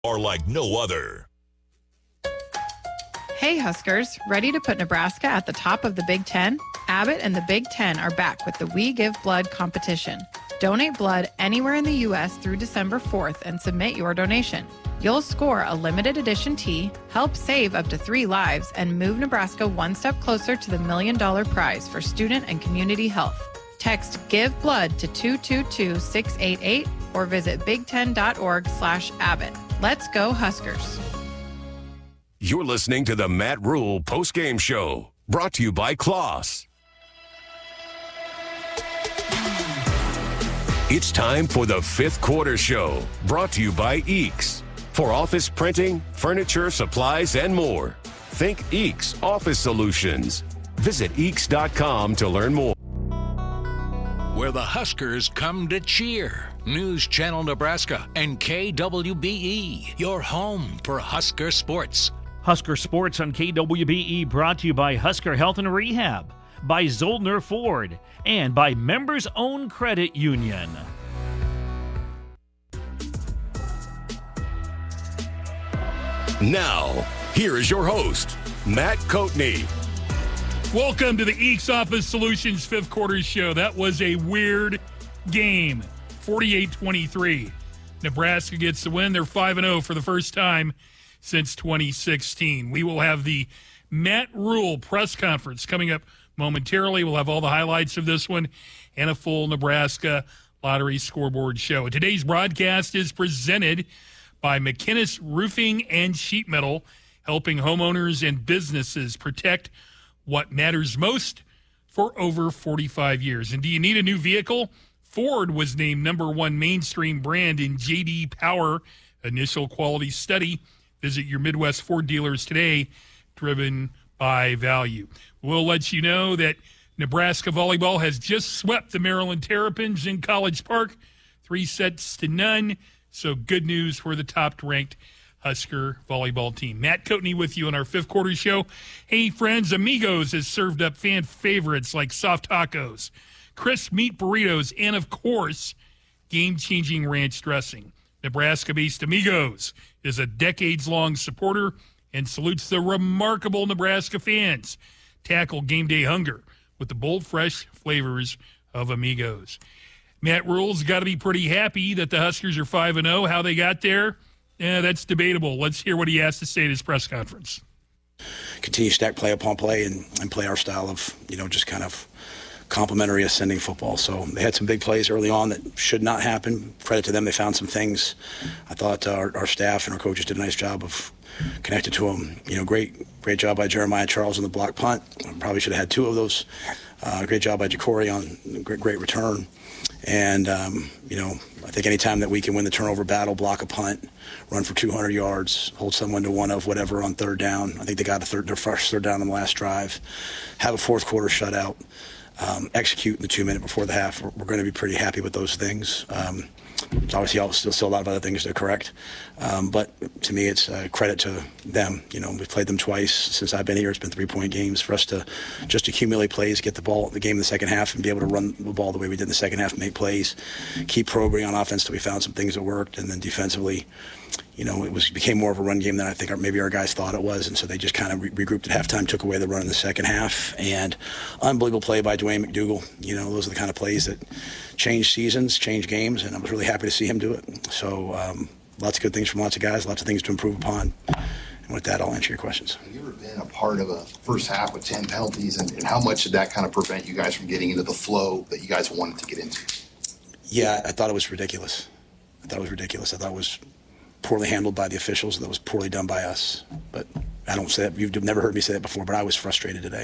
are like no other. Hey Huskers, ready to put Nebraska at the top of the Big Ten? Abbott and the Big Ten are back with the We Give Blood competition. Donate blood anywhere in the U.S. through December 4th and submit your donation. You'll score a limited edition tee, help save up to 3 lives, and move Nebraska one step closer to the $1 million prize for student and community health. Text Give Blood to 222-688 or visit big10.org/Abbott. Let's go Huskers. You're listening to the Matt Rule postgame show, brought to you by Kloss. It's time for the fifth quarter show, brought to you by Eeks. For office printing, furniture, supplies, and more, think Eeks Office Solutions. Visit Eeks.com to learn more. Where the Huskers come to cheer. News Channel Nebraska and KWBE, your home for Husker sports. Husker Sports on KWBE brought to you by Husker Health and Rehab, by Zollner Ford, and by Members Own Credit Union. Now, here is your host, Matt Coatney. Welcome to the Eeks Office Solutions fifth quarter show. That was a weird game, 48-23. Nebraska gets the win. They're 5-0 for the first time since 2016. We will have the Matt Rule press conference coming up momentarily. We'll have all the highlights of this one and a full Nebraska Lottery scoreboard show. Today's broadcast is presented by McInnes Roofing and Sheet Metal, helping homeowners and businesses protect what matters most for over 45 years. And do you need a new vehicle? Ford was named #1 mainstream brand in J.D. Power initial quality study. Visit your Midwest Ford dealers today, driven by value. We'll let you know that Nebraska volleyball has just swept the Maryland Terrapins in College Park, 3-0. So good news for the top-ranked Husker volleyball team. Matt Coatney with you on our fifth quarter show. Hey, friends, Amigos has served up fan favorites like soft tacos, crisp meat burritos, and, of course, game-changing ranch dressing. Nebraska-based Amigos is a decades-long supporter and salutes the remarkable Nebraska fans. Tackle game day hunger with the bold, fresh flavors of Amigos. Matt Rule's got to be pretty happy that the Huskers are 5-0. How they got there, that's debatable. Let's hear what he has to say at his press conference. Continue to stack play upon play and play our style of, just kind of complementary ascending football. So they had some big plays early on that should not happen. Credit to them, they found some things. I thought our staff and our coaches did a nice job of connected to them. Great job by Jeremiah Charles on the block punt. Probably should have had 2 of those. Great job by Jacory on great return. And, I think any time that we can win the turnover battle, block a punt, run for 200 yards, hold someone to one of whatever on third down. I think they got their first third down on the last drive. Have a fourth quarter shutout. Execute in the 2 minute before the half. We're going to be pretty happy with those things. Obviously, still a lot of other things to correct. But to me, it's credit to them. We've played them twice since I've been here. It's been 3-point games for us to just accumulate plays, get the game in the second half, and be able to run the ball the way we did in the second half, make plays, keep probing on offense till we found some things that worked. And then defensively, it became more of a run game than I think maybe our guys thought it was. And so they just kind of regrouped at halftime, took away the run in the second half. And unbelievable play by Dwayne McDougal. Those are the kind of plays that change seasons, change games, and I was really happy to see him do it. So lots of good things from lots of guys, lots of things to improve upon. And with that, I'll answer your questions. Have you ever been a part of a first half with 10 penalties, and how much did that kind of prevent you guys from getting into the flow that you guys wanted to get into? Yeah, I thought it was ridiculous. I thought it was poorly handled by the officials. That was poorly done by us. But I don't say that. You've never heard me say that before, but I was frustrated today.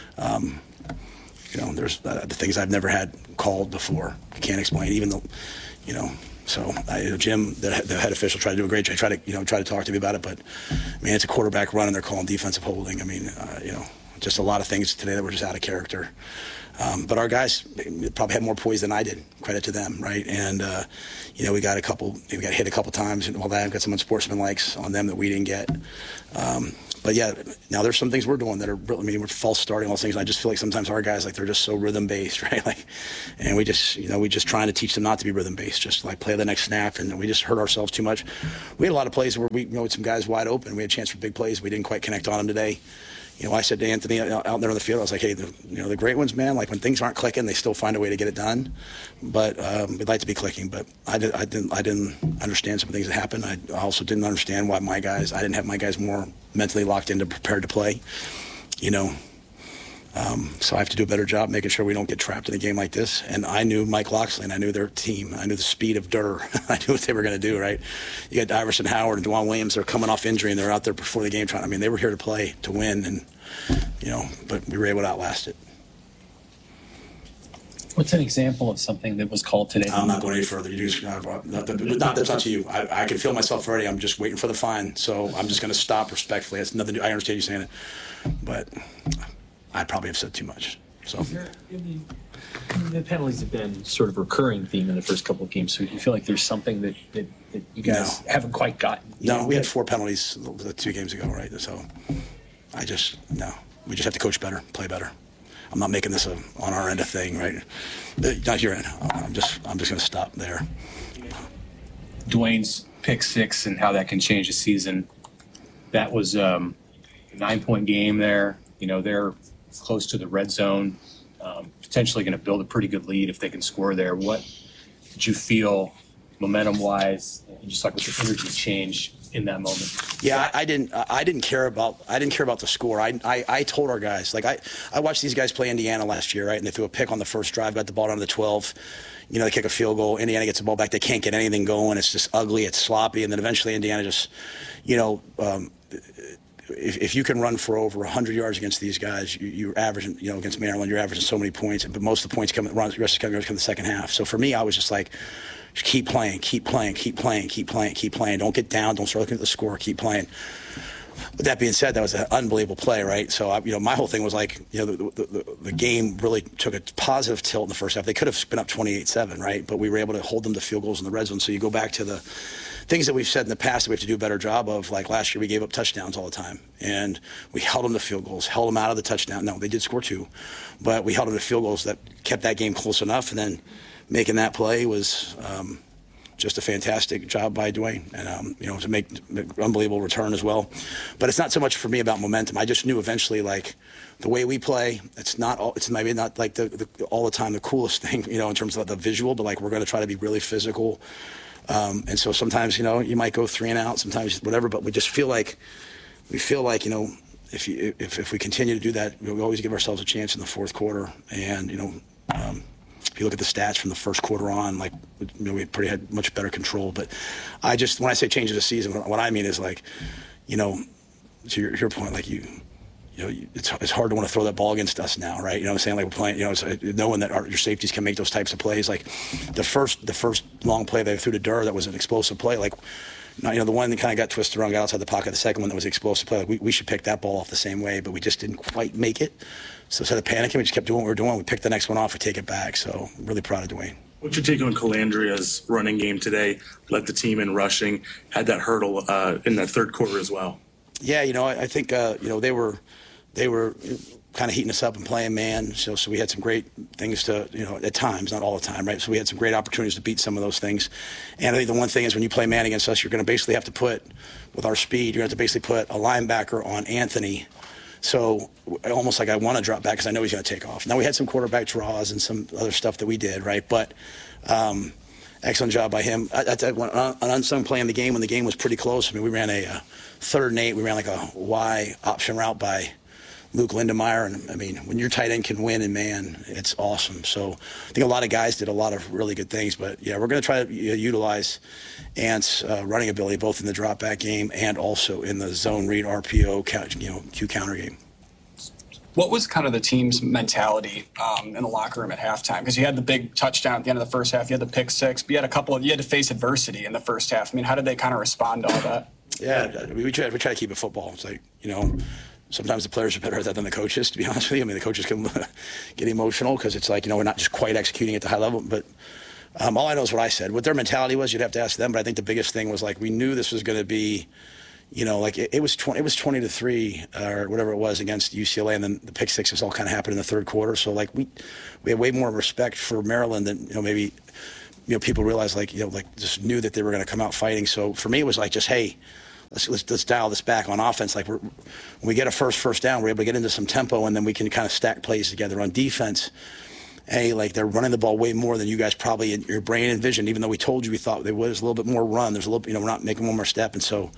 There's the things I've never had called before. I can't explain, even though, So Jim, the head official, tried to do a great job. Try to talk to me about it, but man, it's a quarterback run and they're calling defensive holding. just a lot of things today that were just out of character. But our guys probably had more poise than I did. Credit to them, right? And we got hit a couple times, and all that. Got some unsportsmanlikes on them that we didn't get. But yeah, now there's some things we're doing that are, we're false starting, all those things. And I just feel like sometimes our guys, like, they're just so rhythm based, right? Like, and we just trying to teach them not to be rhythm based, just like play the next snap, and we just hurt ourselves too much. We had a lot of plays where we, with some guys wide open, we had a chance for big plays. We didn't quite connect on them today. I said to Anthony out there on the field, I was like, hey, the great ones, man, like when things aren't clicking, they still find a way to get it done. But we'd like to be clicking. But I didn't understand some things that happened. I also didn't understand why I didn't have my guys more mentally locked into prepared to play. So I have to do a better job making sure we don't get trapped in a game like this. And I knew Mike Locksley, and I knew their team. I knew the speed of Durr. I knew what they were going to do, right? You got Iverson Howard and DeJuan Williams. They're coming off injury, and they're out there before the game trying. They were here to play, to win, and but we were able to outlast it. What's an example of something that was called today? I'm not going any further. That's not to you. I can feel myself already. I'm just waiting for the fine, so I'm just going to stop respectfully. It's nothing. I understand you saying it, but I probably have said too much. So the penalties have been sort of a recurring theme in the first couple of games. So you feel like there's something that you guys haven't quite gotten? No, we had 4 penalties 2 games ago, right? So we just have to coach better, play better. I'm not making this on our end of thing, right? Not your end. I'm just going to stop there. Dwayne's pick 6 and how that can change a season. That was a 9-point game there. They're close to the red zone, potentially going to build a pretty good lead if they can score there. What did you feel momentum-wise, and just like with the energy change in that moment? Yeah, I didn't care about the score. I told our guys, like I watched these guys play Indiana last year, right? And they threw a pick on the first drive, got the ball down to the 12. They kick a field goal. Indiana gets the ball back. They can't get anything going. It's just ugly. It's sloppy. And then eventually Indiana just, if you can run for over 100 yards against these guys, you're averaging, against Maryland, you're averaging so many points. But most of the points come in the second half. So for me, I was just like, just keep playing. Don't get down. Don't start looking at the score. Keep playing. With that being said, that was an unbelievable play, right? So, my whole thing was like, the game really took a positive tilt in the first half. They could have been up 28-7, right? But we were able to hold them to field goals in the red zone. So you go back to the things that we've said in the past that we have to do a better job of. Like last year, we gave up touchdowns all the time, and we held them to field goals, held them out of the touchdown. No, they did score 2, but we held them to field goals that kept that game close enough, and then making that play was just a fantastic job by Dwayne, and to make unbelievable return as well. But it's not so much for me about momentum. I just knew eventually, like, the way we play, it's maybe not like all the time the coolest thing, in terms of the visual, but like we're going to try to be really physical. And so sometimes, you might go 3 and out, sometimes whatever, but we feel like, if we continue to do that, we always give ourselves a chance in the fourth quarter. And, if you look at the stats from the first quarter on, like, we had much better control. But when I say changes the season, what I mean is like, to your point, like it's hard to want to throw that ball against us now, right? What I'm saying? Like we're playing, knowing that your safeties can make those types of plays. Like the first long play they threw to Durr, that was an explosive play. Like, the one that kind of got twisted around, got outside the pocket. The second one that was an explosive play. Like we should pick that ball off the same way, but we just didn't quite make it. So instead of panicking, we just kept doing what we were doing. We picked the next one off, we take it back. So I'm really proud of Dwayne. What's your take on Calandria's running game today? Led the team in rushing, had that hurdle in that third quarter as well. Yeah, I think they were kind of heating us up and playing man. So we had some great things to, at times, not all the time, right? So we had some great opportunities to beat some of those things. And I think the one thing is when you play man against us, you're going to basically have to put, with our speed, you're going to have to basically put a linebacker on Anthony. So almost like I want to drop back because I know he's going to take off. Now we had some quarterback draws and some other stuff that we did, right? But excellent job by him. An unsung play in the game when the game was pretty close. We ran a 3rd and 8. We ran like a Y option route by Luke Lindemeyer. And when your tight end can win in man, it's awesome. So I think a lot of guys did a lot of really good things. But yeah, we're going to try to utilize Ant's running ability both in the drop back game and also in the zone read RPO Q counter game. What was kind of the team's mentality in the locker room at halftime? Because you had the big touchdown at the end of the first half, you had the pick 6, but you had to face adversity in the first half. How did they kind of respond to all that? Yeah, we try to keep it football. It's like, sometimes the players are better at that than the coaches, to be honest with you. I mean, the coaches can get emotional because it's like, we're not just quite executing at the high level. But all I know is what I said. What their mentality was, you'd have to ask them. But I think the biggest thing was, like, we knew this was going to be, it was 20-3 or whatever it was against UCLA, and then the pick sixes all kind of happened in the third quarter. So, like, we had way more respect for Maryland than, maybe, people realized, just knew that they were going to come out fighting. So for me, it was like, just, hey, let's dial this back on offense. Like, when we get a first down, we're able to get into some tempo, and then we can kind of stack plays together. On defense, hey, like, they're running the ball way more than you guys probably in your brain envisioned. Even though we told you we thought there was a little bit more run, there's a little, we're not making one more step. And so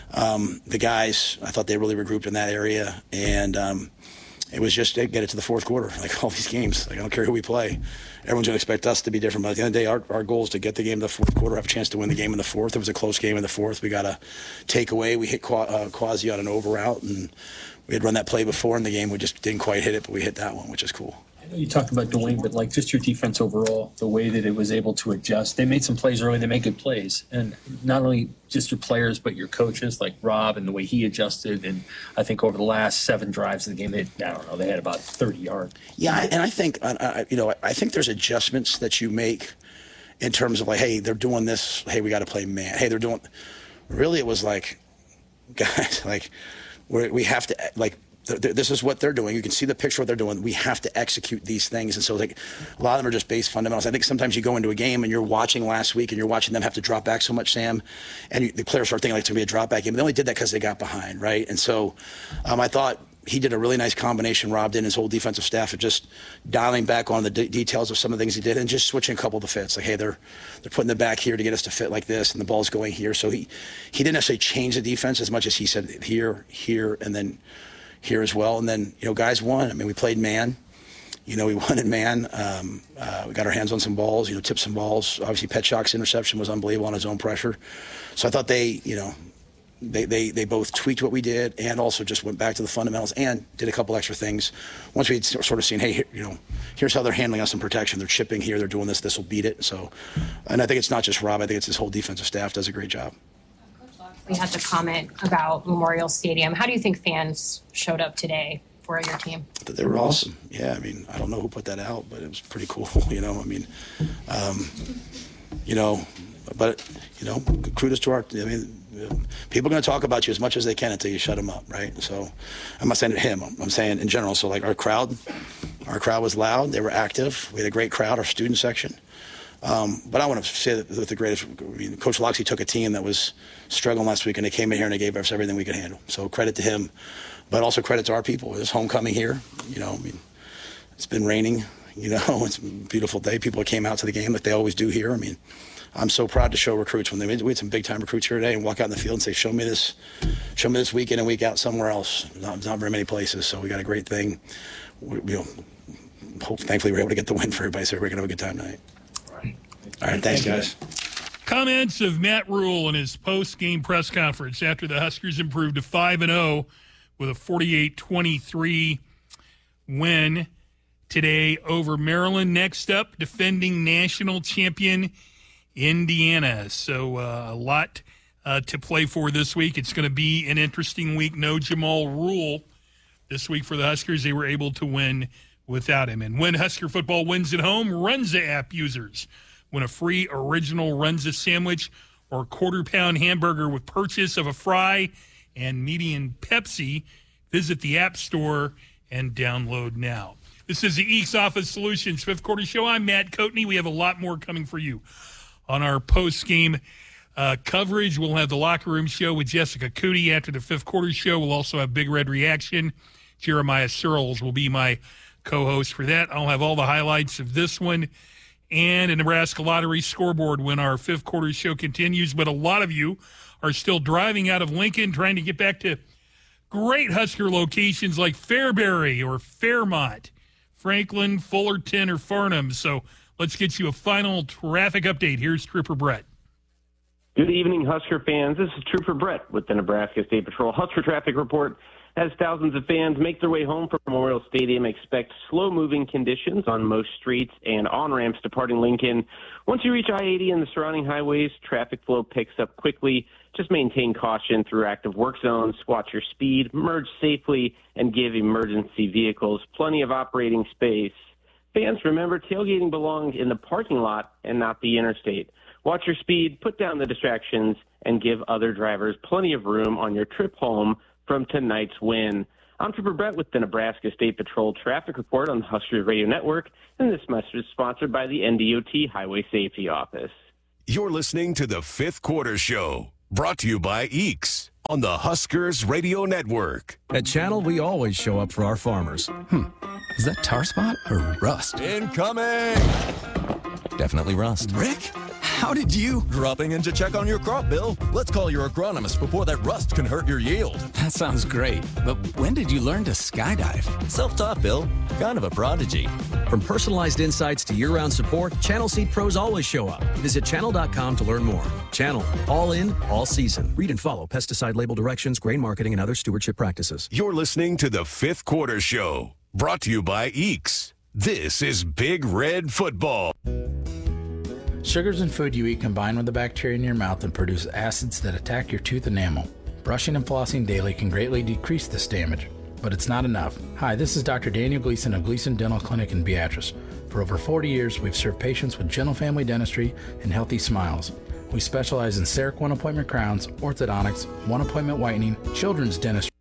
the guys, I thought they really regrouped in that area, and it was just get it to the fourth quarter. Like, all these games, like, I don't care who we play, everyone's going to expect us to be different. But at the end of the day, our goal is to get the game to the fourth quarter, have a chance to win the game in the fourth. It was a close game in the fourth. We got a takeaway. We hit Quasi on an over route, and we had run that play before in the game. We just didn't quite hit it, but we hit that one, which is cool. I know you talked about Dwayne, but, like, just your defense overall, the way that it was able to adjust. They made some plays early. They made good plays. And not only just your players, but your coaches, like Rob, and the way he adjusted. And I think over the last 7 drives of the game, they had about 30 yards. Yeah, and I think, I think there's adjustments that you make in terms of, like, hey, they're doing this. Hey, we got to play man. Hey, they're doing – really, it was like, guys, like, we have to, like, this is what they're doing. You can see the picture of what they're doing. We have to execute these things. And so, like, a lot of them are just base fundamentals. I think sometimes you go into a game and you're watching last week and you're watching them have to drop back so much, Sam, and the players start thinking, like, it's going to be a drop back game. But they only did that because they got behind, right? And so I thought he did a really nice combination, Rob did, and his whole defensive staff, of just dialing back on the details of some of the things he did and just switching a couple of the fits. Like, hey, they're putting the back here to get us to fit like this, and the ball's going here. So he didn't necessarily change the defense as much as he said here, and then here as well. And then, guys won. I mean, we played man. We won in man. We got our hands on some balls, tipped some balls. Obviously, Petchak's interception was unbelievable on his own pressure. So I thought they both tweaked what we did and also just went back to the fundamentals and did a couple extra things. Once we'd sort of seen, hey, here's how they're handling us in protection. They're chipping here. They're doing this. This will beat it. So, and I think it's not just Rob. I think it's his whole defensive staff does a great job. We had the comment about Memorial Stadium. How do you think fans showed up today for your team? They were awesome. Yeah, I mean, I don't know who put that out, but it was pretty cool. But kudos to people are going to talk about you as much as they can until you shut them up, right? So I'm not saying to him. I'm saying in general. So, like, our crowd was loud. They were active. We had a great crowd, our student section. But I want to say that with the greatest, Coach Loxley took a team that was struggling last week, and they came in here and they gave us everything we could handle. So credit to him, but also credit to our people. It's homecoming here. It's been raining. It's a beautiful day. People came out to the game like they always do here. I mean, I'm so proud to show recruits when we had some big time recruits here today and walk out in the field and say, show me this week in and week out somewhere else. Not very many places. So we got a great thing. Thankfully we're able to get the win for everybody, so we're going to have a good time tonight. All right, thanks, guys. Comments of Matt Rhule in his post-game press conference after the Huskers improved to 5-0 with a 48-23 win today over Maryland. Next up, defending national champion Indiana. So a lot to play for this week. It's going to be an interesting week. No Jamal Rule this week for the Huskers. They were able to win without him. And when Husker football wins at home, Runza app users win a free original Runza sandwich or quarter-pound hamburger with purchase of a fry and medium Pepsi. Visit the App Store and download now. This is the Eeks Office Solutions Fifth Quarter Show. I'm Matt Coatney. We have a lot more coming for you on our post-game coverage. We'll have the Locker Room Show with Jessica Cootie after the Fifth Quarter Show. We'll also have Big Red Reaction. Jeremiah Searles will be my co-host for that. I'll have all the highlights of this one and a Nebraska Lottery scoreboard when our Fifth Quarter Show continues. But a lot of you are still driving out of Lincoln, trying to get back to great Husker locations like Fairbury or Fairmont, Franklin, Fullerton, or Farnham. So let's get you a final traffic update. Here's Trooper Brett. Good evening, Husker fans. This is Trooper Brett with the Nebraska State Patrol Husker Traffic Report. As thousands of fans make their way home from Memorial Stadium, expect slow-moving conditions on most streets and on-ramps departing Lincoln. Once you reach I-80 and the surrounding highways, traffic flow picks up quickly. Just maintain caution through active work zones, watch your speed, merge safely, and give emergency vehicles plenty of operating space. Fans, remember, tailgating belongs in the parking lot and not the interstate. Watch your speed, put down the distractions, and give other drivers plenty of room on your trip home from tonight's win. I'm Trooper Brett with the Nebraska State Patrol Traffic Report on the Huskers Radio Network, and this message is sponsored by the NDOT Highway Safety Office. You're listening to the Fifth Quarter Show, brought to you by EEKS on the Huskers Radio Network. At Channel, we always show up for our farmers. Is that tar spot or rust? Incoming! Definitely rust. Rick, how did you? Dropping in to check on your crop, Bill. Let's call your agronomist before that rust can hurt your yield. That sounds great, but when did you learn to skydive? Self-taught, Bill. Kind of a prodigy. From personalized insights to year-round support, Channel Seed pros always show up. Visit channel.com to learn more. Channel, all in, all season. Read and follow pesticide label directions, grain marketing, and other stewardship practices. You're listening to the Fifth Quarter Show, brought to you by EEKS. This is Big Red Football. Sugars in food you eat combine with the bacteria in your mouth and produce acids that attack your tooth enamel. Brushing and flossing daily can greatly decrease this damage, but it's not enough. Hi, this is Dr. Daniel Gleason of Gleason Dental Clinic in Beatrice. For over 40 years, we've served patients with gentle family dentistry and healthy smiles. We specialize in CEREC one-appointment crowns, orthodontics, one-appointment whitening, children's dentistry.